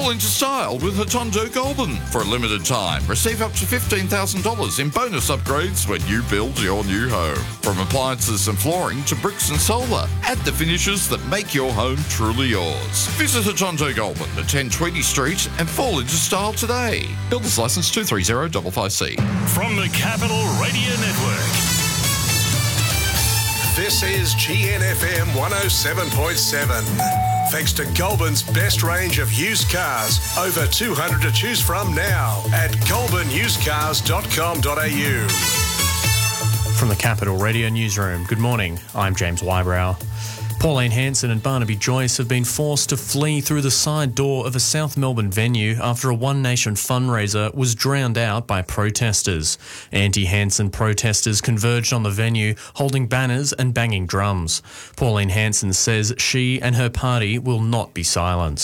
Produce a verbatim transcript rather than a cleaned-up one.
Fall into style with Hotondo Goulburn. For a limited time, receive up to fifteen thousand dollars in bonus upgrades when you build your new home. From appliances and flooring to bricks and solar, add the finishes that make your home truly yours. Visit Hotondo Goulburn at ten Tweedy Street and fall into style today. Builder's licence two three zero five five C. From the Capital Radio Network. This is G N F M one oh seven point seven. Thanks to Goulburn's best range of used cars. Over two hundred to choose from now at goulburn used cars dot com dot a u. From the Capital Radio Newsroom, good morning. I'm James Wybrow. Pauline Hanson and Barnaby Joyce have been forced to flee through the side door of a South Melbourne venue after a One Nation fundraiser was drowned out by protesters. Anti-Hanson protesters converged on the venue, holding banners and banging drums. Pauline Hanson says she and her party will not be silenced.